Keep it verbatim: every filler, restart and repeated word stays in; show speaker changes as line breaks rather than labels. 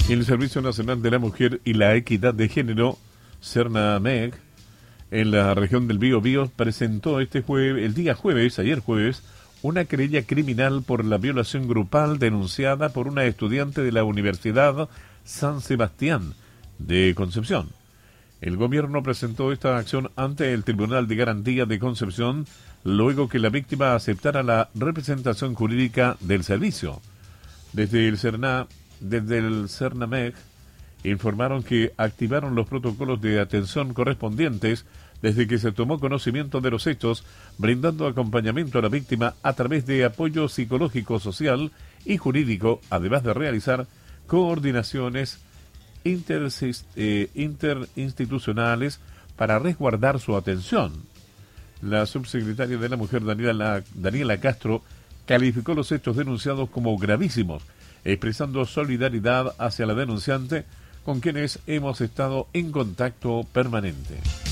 El Servicio Nacional de la Mujer y la Equidad de Género, CERNAMEG, en la región del Biobío, presentó este jueves, el día jueves, ayer jueves, una querella criminal por la violación grupal denunciada por una estudiante de la Universidad San Sebastián de Concepción. El gobierno presentó esta acción ante el Tribunal de Garantía de Concepción luego que la víctima aceptara la representación jurídica del servicio. Desde el CERNA, desde el CERNAMEG informaron que activaron los protocolos de atención correspondientes desde que se tomó conocimiento de los hechos, brindando acompañamiento a la víctima a través de apoyo psicológico, social y jurídico, además de realizar coordinaciones intersis, eh, interinstitucionales para resguardar su atención. La subsecretaria de la Mujer, Daniela, Daniela Castro, calificó los hechos denunciados como gravísimos, expresando solidaridad hacia la denunciante, con quienes hemos estado en contacto permanente.